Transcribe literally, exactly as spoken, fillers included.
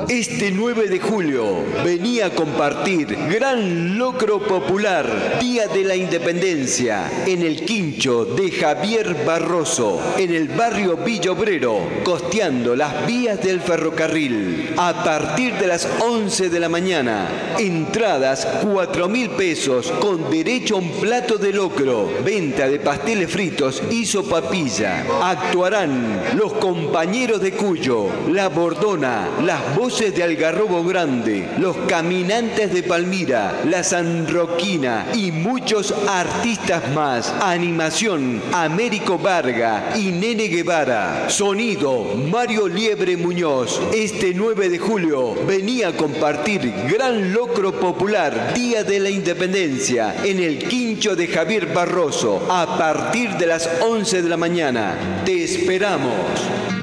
Este nueve de julio venía a compartir gran locro popular, Día de la Independencia, en el quincho de Javier Barroso, en el barrio Villa Obrero, costeando las vías del ferrocarril. A partir de las once de la mañana, entradas cuatro mil pesos con derecho a un plato de locro, venta de pasteles fritos y sopapilla. Actuarán los compañeros de Cuyo, La Bordona, las voces de Algarrobo Grande, los caminantes de Palmira, la Sanroquina y muchos artistas más. Animación, Américo Varga y Nene Guevara. Sonido, Mario Liebre Muñoz. Este nueve de julio venía a compartir gran locro popular, Día de la Independencia, en el quincho de Javier Barroso, a partir de las once de la mañana. Te esperamos.